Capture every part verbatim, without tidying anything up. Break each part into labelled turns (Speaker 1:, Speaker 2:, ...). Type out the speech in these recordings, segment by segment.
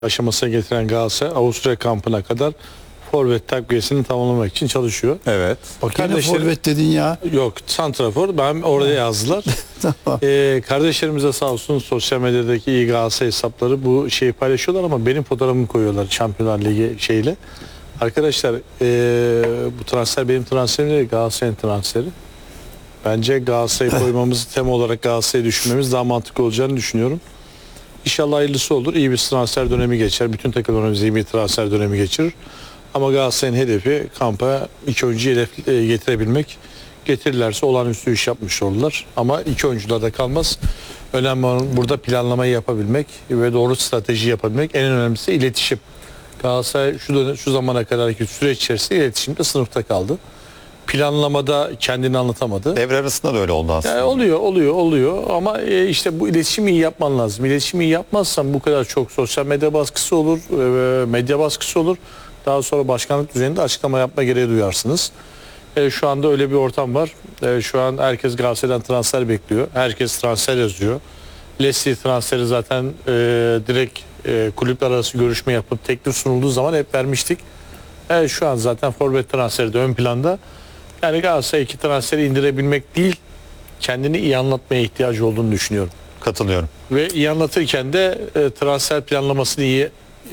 Speaker 1: aşamasına getiren Galatasaray Avusturya kampına kadar forvet takviyesini tamamlamak için çalışıyor.
Speaker 2: Evet.
Speaker 3: Bak yine forvet dedin ya.
Speaker 1: Yok, santrafor. Ben oraya yazdılar.
Speaker 3: Tamam.
Speaker 1: ee, kardeşlerimize sağ olsun sosyal medyadaki iyi Galatasaray hesapları bu şeyi paylaşıyorlar ama benim fotoğrafımı koyuyorlar Şampiyonlar Ligi şeyle. Arkadaşlar ee, bu transfer benim transferim değil, Galatasaray'ın transferi. Bence Galatasaray'ı koymamızı tema olarak Galatasaray'ı düşünmemiz daha mantıklı olacağını düşünüyorum. İnşallah hayırlısı olur. İyi bir transfer dönemi geçer. Bütün takımlarımız iyi bir transfer dönemi geçirir. Ama Galatasaray'ın hedefi kampa iki oyuncuyu hedef e, getirebilmek. Getirirlerse olağanüstü iş yapmış olurlar. Ama iki oyuncular da kalmaz. Önemli olan burada planlamayı yapabilmek ve doğru strateji yapabilmek. En önemlisi iletişim. Galatasaray şu, şu zamana kadarki süreç içerisinde iletişimde sınıfta kaldı. Planlamada kendini anlatamadı.
Speaker 2: Devre arasında da öyle oldu aslında.
Speaker 1: Yani oluyor, oluyor, oluyor ama e, işte bu iletişimi iyi yapman lazım. İletişimi iyi yapmazsan bu kadar çok sosyal medya baskısı olur, e, medya baskısı olur. Daha sonra başkanlık düzeyinde açıklama yapma gereği duyarsınız. E, şu anda öyle bir ortam var. E, şu an herkes Galatasaray'dan transfer bekliyor. Herkes transfer yazıyor. Leslie transferi zaten e, direkt e, kulüpler arası görüşme yapıp teklif sunulduğu zaman hep vermiştik. E, şu an zaten forvet transferi de ön planda. Yani Galatasaray iki transferi indirebilmek değil, kendini iyi anlatmaya ihtiyacı olduğunu düşünüyorum.
Speaker 2: Katılıyorum.
Speaker 1: Ve iyi anlatırken de e, transfer planlamasını iyi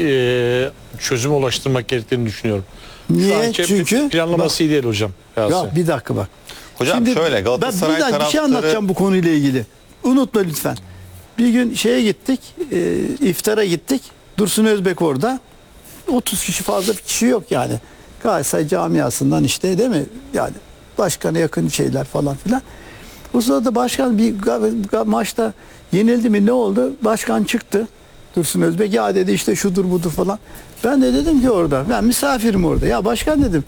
Speaker 1: e, çözüme ulaştırmak gerektiğini düşünüyorum.
Speaker 3: Niye? Çünkü
Speaker 1: planlaması
Speaker 3: bak,
Speaker 1: iyi değil hocam.
Speaker 3: Ya bir dakika bak.
Speaker 2: Hocam
Speaker 3: Şimdi
Speaker 2: şöyle Galatasaray
Speaker 3: ben bir,
Speaker 2: taraftarı...
Speaker 3: bir şey anlatacağım bu konuyla ilgili. Unutma lütfen. Bir gün şeye gittik, e, iftara gittik. Dursun Özbek orada. otuz kişi fazla bir kişi yok yani. Galatasaray camiasından işte değil mi? Yani başkana yakın şeyler falan filan. Bu sırada başkan bir maçta yenildi mi ne oldu? Başkan çıktı. Dursun Özbek ya dedi işte şudur budur falan. Ben de dedim ki orada ben misafirim orada. Ya başkan dedim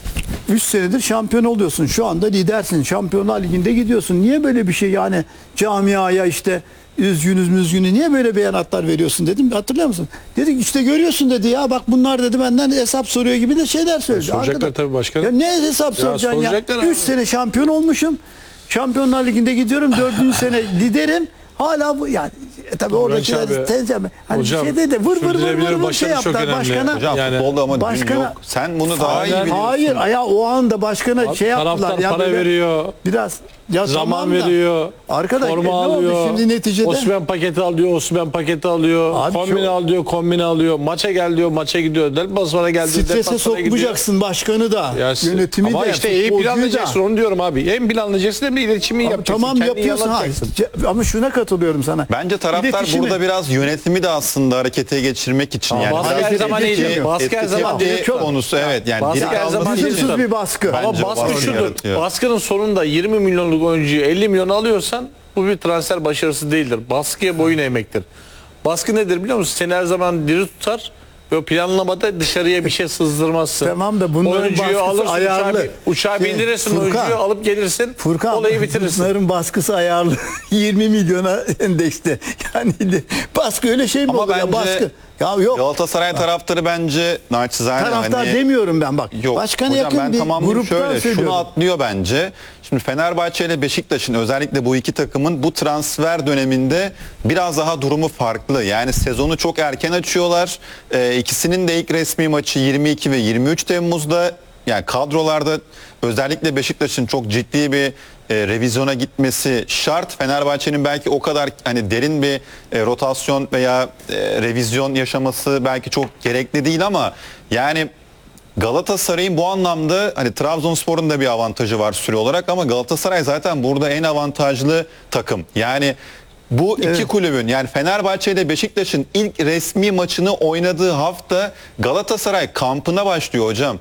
Speaker 3: üç senedir şampiyon oluyorsun. Şu anda lidersin. Şampiyonlar Ligi'nde gidiyorsun. Niye böyle bir şey yani camiaya işte üzgünüz müzgünü niye böyle beyanatlar veriyorsun dedim. Hatırlıyor musun? Dedik işte görüyorsun dedi ya bak bunlar dedi benden hesap soruyor gibi de şeyler söyledi.
Speaker 1: Soracaklar tabii başkanım.
Speaker 3: Ya ne hesap
Speaker 1: Ya
Speaker 3: soracaksın ya?
Speaker 1: soracaklar
Speaker 3: üç sene şampiyon olmuşum. Şampiyonlar Ligi'nde gidiyorum. dördüncü sene liderim. Hala bu yani e, tabii oradakiler tenzeme. Hani
Speaker 1: hocam,
Speaker 3: şeyde de vır vır vır vır, vır şey
Speaker 1: başarı çok
Speaker 3: yaptılar.
Speaker 1: önemli.
Speaker 3: Başkana,
Speaker 2: Hocam
Speaker 1: Yani
Speaker 2: futbolda ama
Speaker 3: başkana-
Speaker 2: düğün yok. Sen bunu daha iyi
Speaker 1: Aynen.
Speaker 2: biliyorsun.
Speaker 3: hayır ya o anda başkana şey yaptılar.
Speaker 1: Taraftar
Speaker 3: Ya
Speaker 1: para
Speaker 3: böyle
Speaker 1: veriyor.
Speaker 3: Biraz ya
Speaker 1: Zaman
Speaker 3: tamam da,
Speaker 1: veriyor.
Speaker 3: Arkadaş e,
Speaker 1: forma
Speaker 3: ne
Speaker 1: alıyor.
Speaker 3: oldu şimdi neticede?
Speaker 1: Osman paketi alıyor, Osman paketi alıyor.
Speaker 3: Abi
Speaker 1: kombine
Speaker 3: şu-
Speaker 1: alıyor, kombine alıyor. Maça gel diyor, maça gidiyor. Deplasmana geldi,
Speaker 3: Strese
Speaker 1: deplasmana gidiyor.
Speaker 3: sokmayacaksın başkanı da,
Speaker 1: Ya,
Speaker 3: yönetimi
Speaker 1: ama
Speaker 3: de,
Speaker 1: işte iyi
Speaker 3: futbolcuyu da.
Speaker 1: planlayacaksın onu diyorum abi. Hem planlayacaksın hem de iletişimi
Speaker 3: Ama
Speaker 1: yapacaksın.
Speaker 3: tamam
Speaker 1: Kendini
Speaker 3: yapıyorsun ha.
Speaker 1: anlatacaksın.
Speaker 3: Ama şuna katılıyorum sana.
Speaker 2: Bence taraftar
Speaker 3: İletişimi-
Speaker 2: burada biraz yönetimi de aslında harekete geçirmek için
Speaker 1: Ama
Speaker 2: yani
Speaker 1: baskı
Speaker 2: biraz
Speaker 1: her zaman
Speaker 2: etki-
Speaker 1: iyidir. Baskı her
Speaker 2: etki
Speaker 1: zaman
Speaker 2: etki
Speaker 3: çok-
Speaker 2: konusu evet yani
Speaker 1: Baskı
Speaker 2: diri
Speaker 1: her
Speaker 2: kalması
Speaker 1: zaman
Speaker 2: için
Speaker 1: iyidir.
Speaker 3: Lüzumsuz bir baskı.
Speaker 1: Ama
Speaker 2: Bence
Speaker 1: baskı
Speaker 2: baskı
Speaker 1: şudur.
Speaker 2: yaratıyor.
Speaker 1: Baskının sonunda yirmi milyonluk oyuncuyu elli milyon alıyorsan bu bir transfer başarısı değildir. Baskıya boyun eğmektir. Baskı nedir biliyor musun? Seni her zaman diri tutar ve planlamada dışarıya bir şey sızdırmazsın.
Speaker 3: Tamam da bunların
Speaker 1: oyuncuyu
Speaker 3: baskısı
Speaker 1: alırsın,
Speaker 3: ayarlı.
Speaker 1: Uçağa, uçağa
Speaker 3: Şey,
Speaker 1: bindirirsin
Speaker 3: Furkan,
Speaker 1: oyuncuyu alıp gelirsin.
Speaker 3: Furkan,
Speaker 1: olayı bitirirsin.
Speaker 3: bunların baskısı ayarlı. yirmi milyona endekste. Yani de- baskı öyle şey mi
Speaker 2: Ama
Speaker 3: olur ya
Speaker 2: bence
Speaker 3: baskı? Ya yok.
Speaker 2: Galatasaray taraftarı bence naçizane
Speaker 3: Taraftar
Speaker 2: hani
Speaker 3: demiyorum ben bak.
Speaker 2: yok.
Speaker 3: Başkana
Speaker 2: Hocam
Speaker 3: yakın
Speaker 2: ben
Speaker 3: bir
Speaker 2: tamamlayayım
Speaker 3: gruptan
Speaker 2: şöyle
Speaker 3: söylüyorum.
Speaker 2: şunu atlıyor bence. Şimdi Fenerbahçe ile Beşiktaş'ın özellikle bu iki takımın bu transfer döneminde biraz daha durumu farklı. Yani sezonu çok erken açıyorlar. Ee, ikisinin de ilk resmi maçı yirmi iki ve yirmi üç Temmuz'da. Yani kadrolarda özellikle Beşiktaş'ın çok ciddi bir e, revizyona gitmesi şart. Fenerbahçe'nin belki o kadar hani derin bir e, rotasyon veya e, revizyon yaşaması belki çok gerekli değil ama yani Galatasaray'ın bu anlamda hani Trabzonspor'un da bir avantajı var süre olarak ama Galatasaray zaten burada en avantajlı takım. Yani bu iki
Speaker 3: Evet.
Speaker 2: kulübün yani Fenerbahçe ile Beşiktaş'ın ilk resmi maçını oynadığı hafta Galatasaray kampına başlıyor hocam.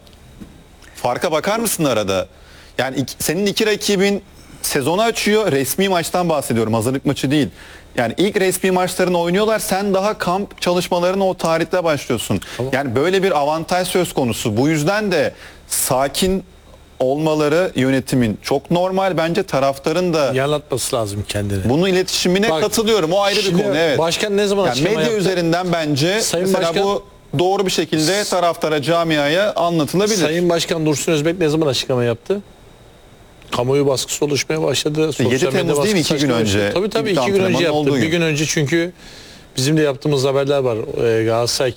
Speaker 2: Farka bakar mısın arada? Yani iki, senin iki rakibin sezonu açıyor. Resmi maçtan bahsediyorum. Hazırlık maçı değil. Yani ilk resmi maçlarını oynuyorlar. Sen daha kamp çalışmalarına o tarihte başlıyorsun.
Speaker 1: Tamam.
Speaker 2: Yani böyle bir avantaj söz konusu. Bu yüzden de sakin olmaları yönetimin çok normal. Bence taraftarın da
Speaker 1: Yalatması lazım kendini.
Speaker 2: bunun iletişimine
Speaker 1: Bak,
Speaker 2: katılıyorum. O ayrı bir
Speaker 1: şimdi
Speaker 2: konu. Evet.
Speaker 1: başkan ne zaman
Speaker 2: Yani
Speaker 1: açıklama
Speaker 2: medya
Speaker 1: yaptı?
Speaker 2: üzerinden bence
Speaker 1: Sayın
Speaker 2: mesela
Speaker 1: Başkan-
Speaker 2: bu doğru bir şekilde taraftara, camiaya anlatılabilir.
Speaker 1: Sayın Başkan Dursun Özbek ne zaman açıklama yaptı? Kamuoyu baskısı oluşmaya başladı. Sosyal
Speaker 2: yedi
Speaker 1: medya
Speaker 2: Temmuz değil mi?
Speaker 1: baskısı
Speaker 2: İki gün
Speaker 1: açıklamaya
Speaker 2: önce.
Speaker 1: başladı. Tabii tabii
Speaker 2: İlk
Speaker 1: iki gün önce
Speaker 2: antrenmanın
Speaker 1: yaptı.
Speaker 2: olduğu
Speaker 1: Bir
Speaker 2: gün.
Speaker 1: gün önce çünkü bizim de yaptığımız haberler var. E, Galatasaray